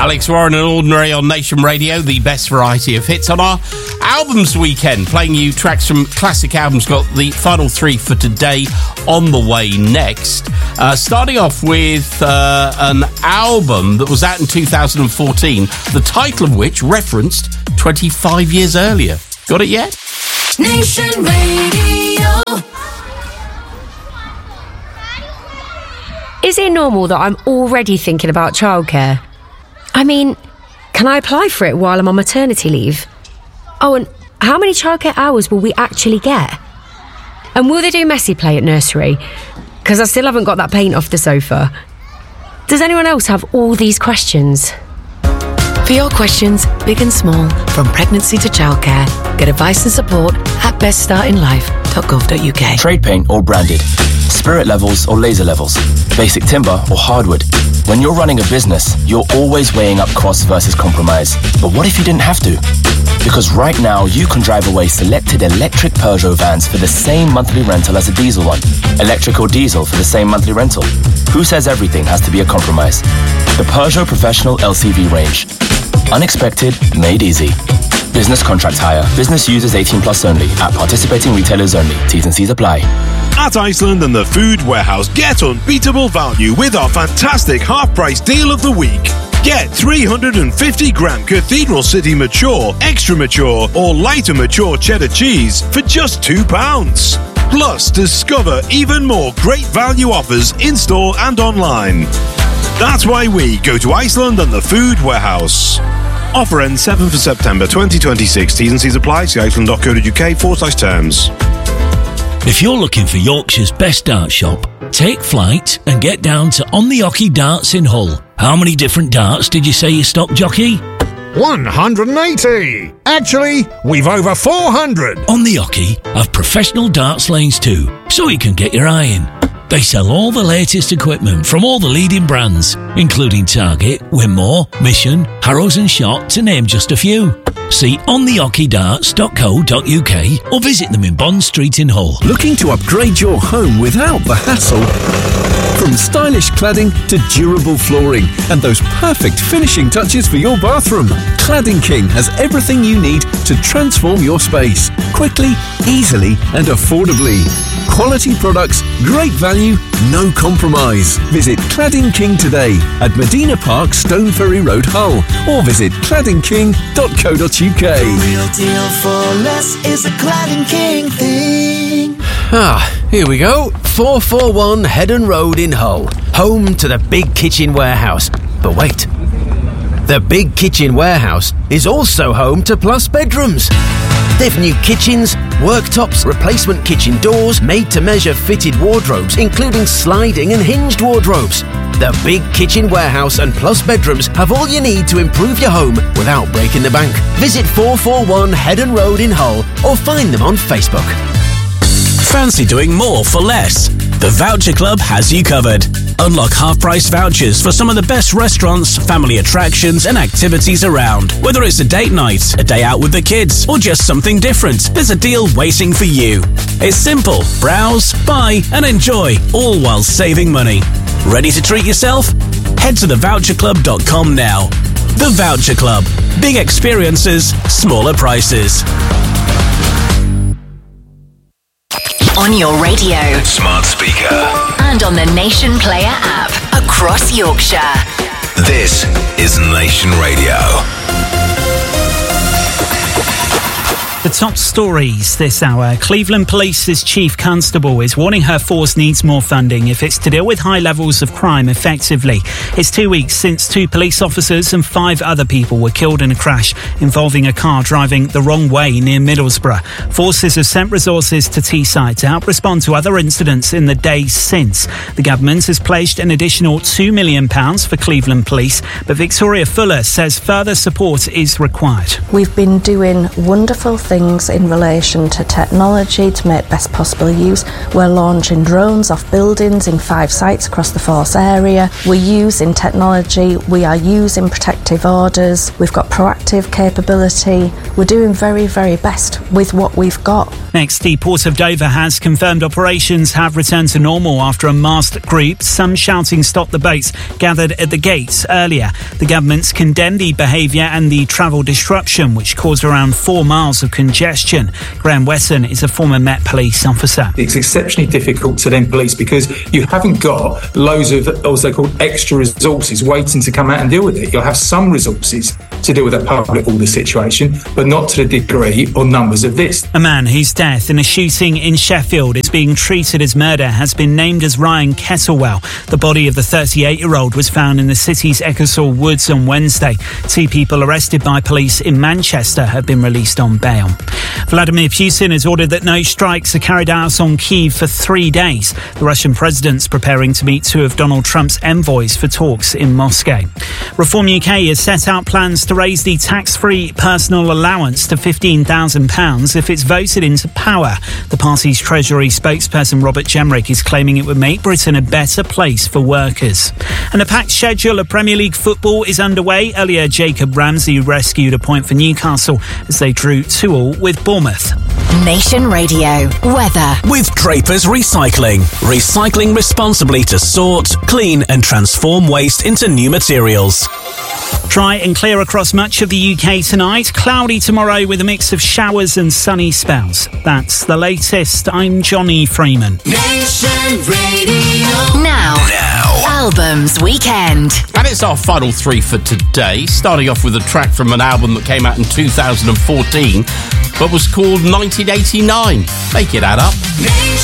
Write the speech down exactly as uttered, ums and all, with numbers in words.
Alex Warren and Ordinary on Nation Radio, the best variety of hits on our albums weekend. Playing you tracks from classic albums. Got the final three for today on the way next. Uh, starting off with uh, an album that was out in two thousand fourteen, the title of which referenced twenty-five years earlier. Got it yet? Nation Radio. Is it normal that I'm already thinking about childcare? I mean, can I apply for it while I'm on maternity leave? Oh, and how many childcare hours will we actually get? And will they do messy play at nursery? Because I still haven't got that paint off the sofa. Does anyone else have all these questions? For your questions, big and small, from pregnancy to childcare, get advice and support at best starting life dot gov dot u k. Trade paint or branded, spirit levels or laser levels, basic timber or hardwood. When you're running a business, you're always weighing up costs versus compromise. But what if you didn't have to? Because right now, you can drive away selected electric Peugeot vans for the same monthly rental as a diesel one. Electric or diesel for the same monthly rental. Who says everything has to be a compromise? The Peugeot Professional L C V range. Unexpected, made easy. Business contract hire. Business users eighteen plus only. At participating retailers only. T's and C's apply. At Iceland and the Food Warehouse, get unbeatable value with our fantastic half-price deal of the week. Get three hundred fifty gram Cathedral City Mature, Extra Mature or Lighter Mature Cheddar Cheese for just two pounds. Plus, discover even more great value offers in-store and online. That's why we go to Iceland and the Food Warehouse. Offer ends seventh of September twenty twenty-six. T's and C's apply. See iceland dot co dot u k forward slash terms. If you're looking for Yorkshire's best dart shop, take flight and get down to On the Hockey Darts in Hull. How many different darts did you say you stock, jockey? one hundred eighty! Actually, we've over four hundred! On the Hockey have professional darts lanes too, so you can get your eye in. They sell all the latest equipment from all the leading brands, including Target, Winmore, Mission, Harrows and Shot, to name just a few. See on the hockey darts dot co dot u k or visit them in Bond Street in Hull. Looking to upgrade your home without the hassle? From stylish cladding to durable flooring and those perfect finishing touches for your bathroom, Cladding King has everything you need to transform your space quickly, easily and affordably. Quality products, great value, no compromise. Visit Cladding King today at Medina Park, Stone Ferry Road, Hull, or visit cladding king dot co dot u k. The real deal for less is a Cladding King thing. Ah, here we go. four forty-one Headon Road in Hull, home to the Big Kitchen Warehouse. But wait, the Big Kitchen Warehouse is also home to Plus Bedrooms. They've new kitchens, worktops, replacement kitchen doors, made-to-measure fitted wardrobes, including sliding and hinged wardrobes. The Big Kitchen Warehouse and Plus Bedrooms have all you need to improve your home without breaking the bank. Visit four forty-one Headon Road in Hull or find them on Facebook. Fancy doing more for less? The Voucher Club has you covered. Unlock half-price vouchers for some of the best restaurants, family attractions and activities around. Whether it's a date night, a day out with the kids, or just something different, there's a deal waiting for you. It's simple. Browse, buy and enjoy, all while saving money. Ready to treat yourself? Head to the voucher club dot com now. The Voucher Club. Big experiences, smaller prices. On your radio, smart speaker, and on the Nation Player app across Yorkshire. This is Nation Radio. The top stories this hour. Cleveland Police's Chief Constable is warning her force needs more funding if it's to deal with high levels of crime effectively. It's two weeks since two police officers and five other people were killed in a crash involving a car driving the wrong way near Middlesbrough. Forces have sent resources to Teesside to help respond to other incidents in the days since. The government has pledged an additional two million pounds for Cleveland Police, but Victoria Fuller says further support is required. We've been doing wonderful things things in relation to technology to make best possible use. We're launching drones off buildings in five sites across the force area. We're using technology. We are using protective orders. We've got proactive capability. We're doing very, very best with what we've got. Next, the Port of Dover has confirmed operations have returned to normal after a masked group, some shouting "stop the boats," gathered at the gates earlier. The government's condemned the behaviour and the travel disruption, which caused around four miles of congestion. Graham Wesson is a former Met Police officer. It's exceptionally difficult to then police because you haven't got loads of, as they call, extra resources waiting to come out and deal with it. You'll have some resources to deal with that public order situation, but not to the degree or numbers of this. A man whose death in a shooting in Sheffield is being treated as murder has been named as Ryan Kettlewell. The body of the thirty-eight-year-old was found in the city's Ecclesall Woods on Wednesday. Two people arrested by police in Manchester have been released on bail. Vladimir Putin has ordered that no strikes are carried out on Kyiv for three days. The Russian president's preparing to meet two of Donald Trump's envoys for talks in Moscow. Reform U K has set out plans to raise the tax-free personal allowance to fifteen thousand pounds if it's voted into power. The party's Treasury spokesperson Robert Jenrick is claiming it would make Britain a better place for workers. And a packed schedule of Premier League football is underway. Earlier, Jacob Ramsey rescued a point for Newcastle as they drew two all with Bournemouth. Nation Radio weather with Draper's Recycling. Recycling responsibly to sort, clean and transform waste into new materials. Dry and clear across much of the U K tonight. Cloudy tomorrow with a mix of showers and sunny spells. That's the latest. I'm Johnny Freeman. Nation Radio. Now, now. Albums Weekend. And it's our final three for today. Starting off with a track from an album that came out in two thousand fourteen, but was called nineteen eighty-nine. Make it add up.